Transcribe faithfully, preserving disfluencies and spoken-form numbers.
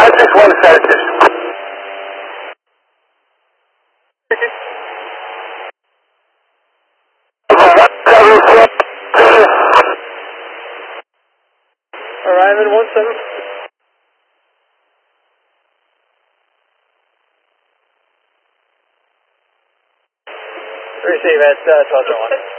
five six one status. Arriving one seven. Receive at uh, twelve oh one.